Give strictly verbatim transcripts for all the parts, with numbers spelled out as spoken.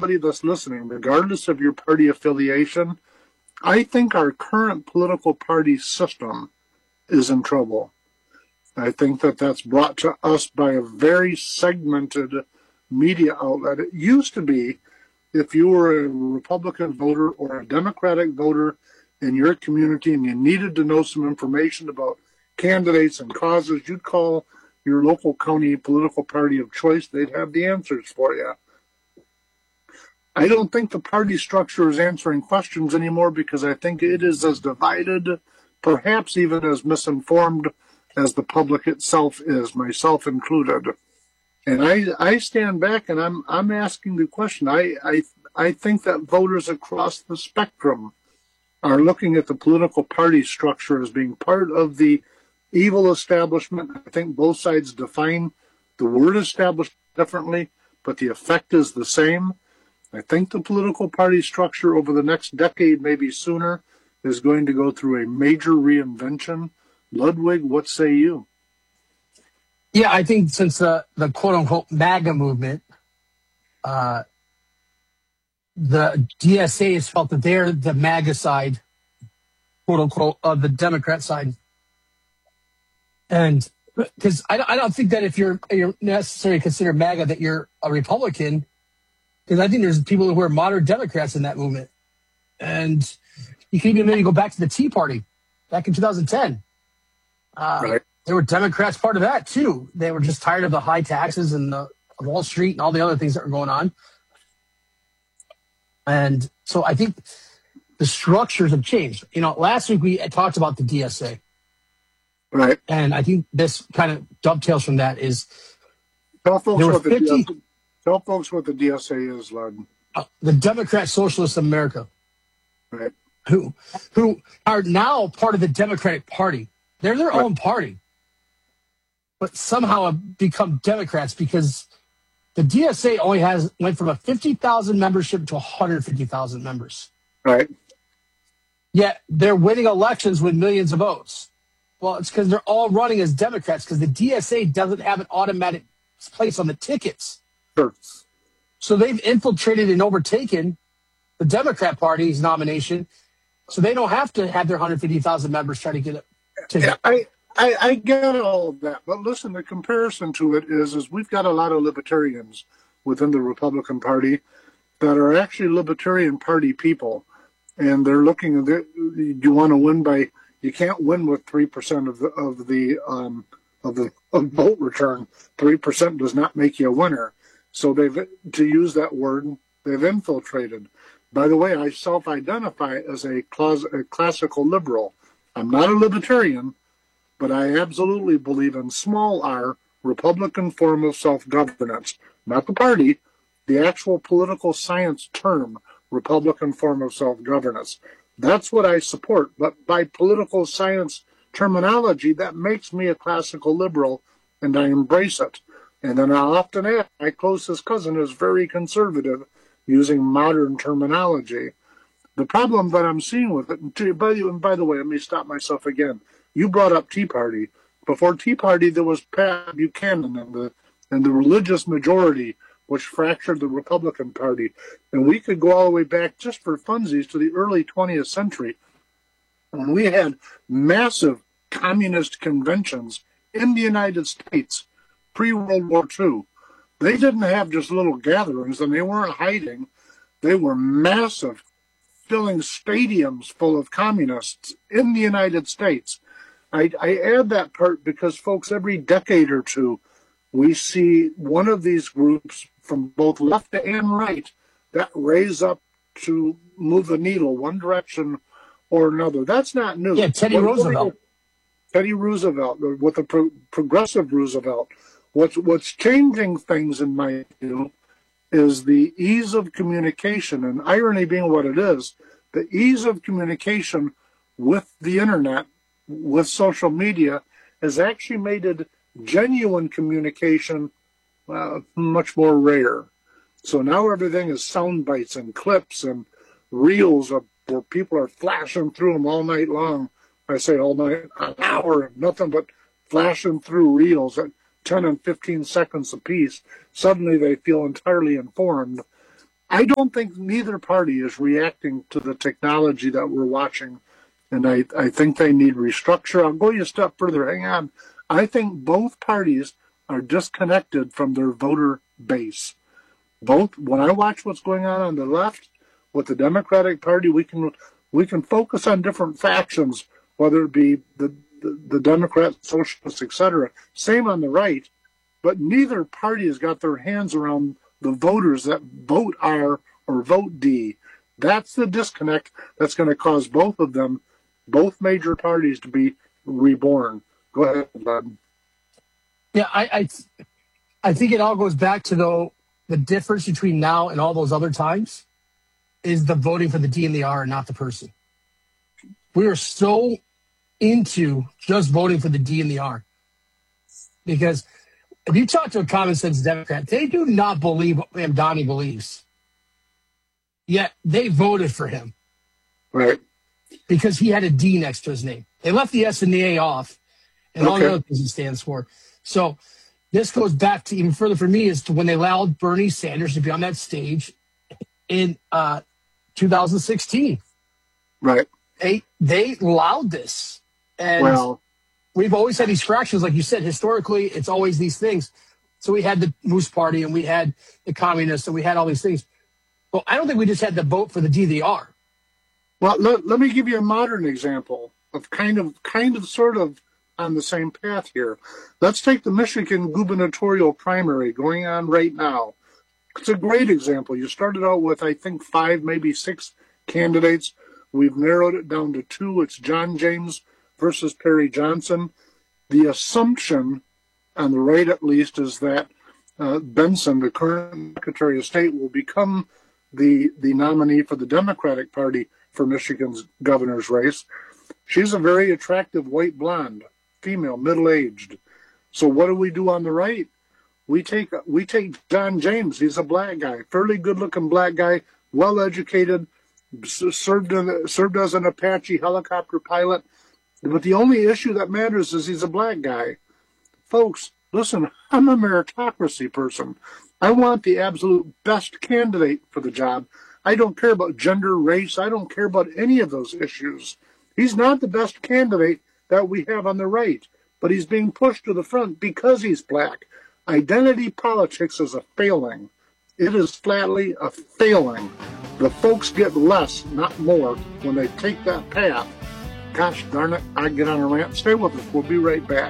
anybody that's listening, regardless of your party affiliation, I think our current political party system is in trouble. I think that that's brought to us by a very segmented media outlet. It used to be if you were a Republican voter or a Democratic voter in your community and you needed to know some information about candidates and causes, you'd call your local county political party of choice. They'd have the answers for you. I don't think the party structure is answering questions anymore because I think it is as divided, perhaps even as misinformed as the public itself is, myself included. And I, I stand back and I'm I'm asking the question. I, I I think that voters across the spectrum are looking at the political party structure as being part of the evil establishment. I think both sides define the word establishment differently, but the effect is the same. I think the political party structure over the next decade, maybe sooner, is going to go through a major reinvention. Ludwig, what say you? Yeah, I think since the, the quote-unquote MAGA movement, uh, the D S A has felt that they're the MAGA side, quote-unquote, of the Democrat side. And because I, I don't think that if you're, you're necessarily considered MAGA that you're a Republican, because I think there's people who are moderate Democrats in that movement. And you can even maybe go back to the Tea Party back in two thousand ten. Uh, right. There were Democrats part of that, too. They were just tired of the high taxes and the Wall Street and all the other things that were going on. And so I think the structures have changed. You know, last week we talked about the D S A. Right. And I think this kind of dovetails from that is tell folks, there were what, the fifty, D S A, tell folks what the D S A is, Lud. Uh, the Democrat Socialists of America. Right. Who, who are now part of the Democratic Party. They're their right. own party. But somehow have become Democrats because the D S A only has went from a fifty thousand membership to one hundred fifty thousand members. Right. Yet they're winning elections with millions of votes. Well, it's because they're all running as Democrats because the D S A doesn't have an automatic place on the tickets. Sure. So they've infiltrated and overtaken the Democrat Party's nomination, so they don't have to have their one hundred fifty thousand members trying to get it. Yeah, I, I, I get all of that, but listen, the comparison to it is, is we've got a lot of libertarians within the Republican Party that are actually Libertarian Party people, and they're looking at it. You want to win by, you can't win with three percent of the of the um, of the of vote return. Three percent does not make you a winner. So they've, to use that word, they've infiltrated. By the way, I self-identify as a, class, a classical liberal. I'm not a libertarian, but I absolutely believe in small r, Republican form of self-governance. Not the party, the actual political science term, Republican form of self-governance. That's what I support. But by political science terminology, that makes me a classical liberal, and I embrace it. And then I often add, my closest cousin is very conservative, using modern terminology. The problem that I'm seeing with it, and by, and by the way, let me stop myself again. You brought up Tea Party. Before Tea Party, there was Pat Buchanan and the and the religious majority, which fractured the Republican Party. And we could go all the way back, just for funsies, to the early twentieth century, when we had massive communist conventions in the United States pre-World War Two. They didn't have just little gatherings, and they weren't hiding. They were massive, filling stadiums full of communists in the United States. I, I add that part because, folks, every decade or two, we see one of these groups from both left and right that raise up to move the needle one direction or another. That's not new. Yeah, Teddy what, Roosevelt. What, Teddy Roosevelt, with the pro, progressive Roosevelt. What's, what's changing things, in my view, is the ease of communication, and irony being what it is, the ease of communication with the internet, with social media, has actually made it genuine communication uh, much more rare. So now everything is sound bites and clips and reels of, where people are flashing through them all night long. I say all night, an hour, nothing but flashing through reels at ten and fifteen seconds apiece. Suddenly they feel entirely informed. I don't think neither party is reacting to the technology that we're watching, and I, I think they need restructure. I'll go you a step further. Hang on. I think both parties are disconnected from their voter base. Both, when I watch what's going on on the left with the Democratic Party, we can we can focus on different factions, whether it be the, the, the Democrats, Socialists, et cetera. Same on the right, but neither party has got their hands around the voters that vote R or vote D. That's the disconnect that's going to cause both of them, both major parties, to be reborn. Go ahead, Bud. Yeah, I, I, I think it all goes back to though the difference between now and all those other times is the voting for the D and the R, and not the person. We are so into just voting for the D and the R because if you talk to a common sense Democrat, they do not believe what Mamdani believes. Yet they voted for him. Right. Because he had a D next to his name. They left the S and the A off and all Okay. the other things he stands for. So this goes back to even further for me is to when they allowed Bernie Sanders to be on that stage in uh, two thousand sixteen. Right. They, they allowed this. And Well, we've always had these fractions, like you said, historically, it's always these things. So we had the Moose Party and we had the communists and we had all these things. But I don't think we just had to vote for the D the R. well, let, let me give you a modern example of kind of, kind of, sort of on the same path here. Let's take the Michigan gubernatorial primary going on right now. It's a great example. You started out with, I think, five, maybe six candidates. We've narrowed it down to two. It's John James versus Perry Johnson. The assumption, on the right at least, is that uh, Benson, the current Secretary of State, will become the, the nominee for the Democratic Party for Michigan's governor's race. She's a very attractive white blonde, female, middle-aged. So what do we do on the right? We take we take John James. He's a black guy, fairly good-looking black guy, well-educated, served in, served as an Apache helicopter pilot. But the only issue that matters is he's a black guy. Folks, listen, I'm a meritocracy person. I want the absolute best candidate for the job. I don't care about gender, race. I don't care about any of those issues. He's not the best candidate that we have on the right, but he's being pushed to the front because he's black. Identity politics is a failing. It is flatly a failing. The folks get less, not more, when they take that path. Gosh darn it, I get on a rant. Stay with us. We'll be right back.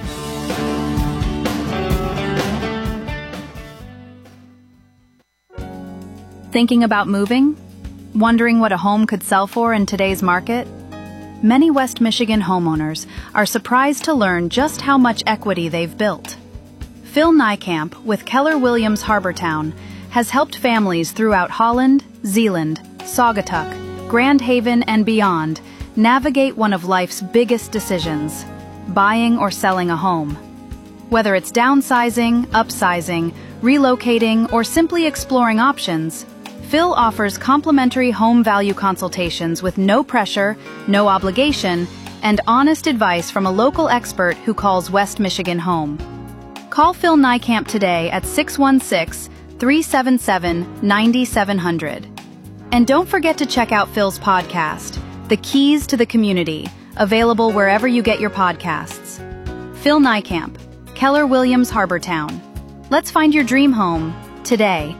Thinking about moving? Wondering what a home could sell for in today's market? Many West Michigan homeowners are surprised to learn just how much equity they've built. Phil Niekamp with Keller Williams Harbortown has helped families throughout Holland, Zeeland, Saugatuck, Grand Haven, and beyond navigate one of life's biggest decisions, buying or selling a home. Whether it's downsizing, upsizing, relocating, or simply exploring options, Phil offers complimentary home value consultations with no pressure, no obligation, and honest advice from a local expert who calls West Michigan home. Call Phil Niekamp today at six one six, three seven seven, nine seven zero zero. And don't forget to check out Phil's podcast, The Keys to the Community, available wherever you get your podcasts. Phil Niekamp, Keller Williams Harbortown. Let's find your dream home today.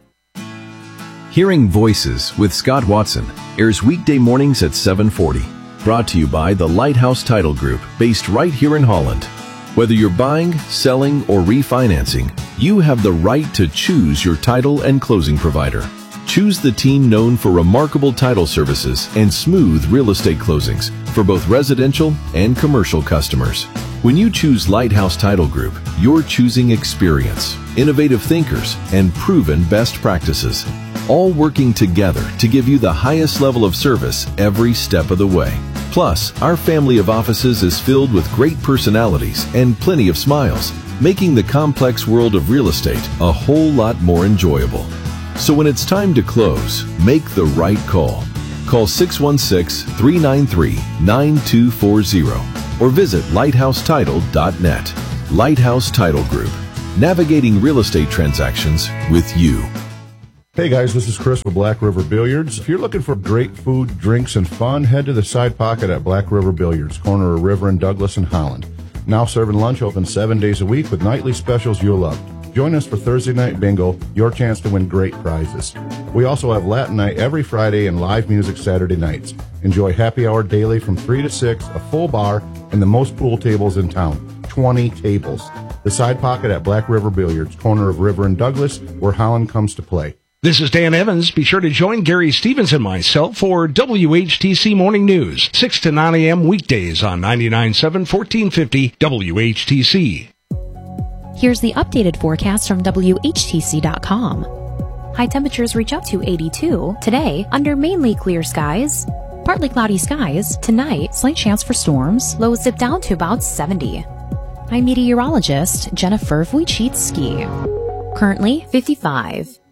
Hearing Voices with Scott Watson airs weekday mornings at seven forty. Brought to you by the Lighthouse Title Group, based right here in Holland. Whether you're buying, selling, or refinancing, you have the right to choose your title and closing provider. Choose the team known for remarkable title services and smooth real estate closings for both residential and commercial customers. When you choose Lighthouse Title Group, you're choosing experience, innovative thinkers, and proven best practices, all working together to give you the highest level of service every step of the way. Plus, our family of offices is filled with great personalities and plenty of smiles, making the complex world of real estate a whole lot more enjoyable. So when it's time to close, make the right call. Call six one six, three nine three, nine two four zero or visit lighthouse title dot net. Lighthouse Title Group, navigating real estate transactions with you. Hey guys, this is Chris with Black River Billiards. If you're looking for great food, drinks, and fun, head to the Side Pocket at Black River Billiards, corner of River and Douglas in Holland. Now serving lunch, open seven days a week with nightly specials you'll love. Join us for Thursday Night Bingo, your chance to win great prizes. We also have Latin Night every Friday and live music Saturday nights. Enjoy happy hour daily from three to six, a full bar, and the most pool tables in town, twenty tables. The Side Pocket at Black River Billiards, corner of River and Douglas, where Holland comes to play. This is Dan Evans. Be sure to join Gary Stevens and myself for W H T C Morning News, six to nine a.m. weekdays on ninety-nine point seven, fourteen fifty W H T C. Here's the updated forecast from W H T C dot com. High temperatures reach up to eighty-two. Today, under mainly clear skies. Partly cloudy skies. Tonight, slight chance for storms. Lows dip down to about seventy. I'm meteorologist Jennifer Wojcicki. Currently, fifty-five.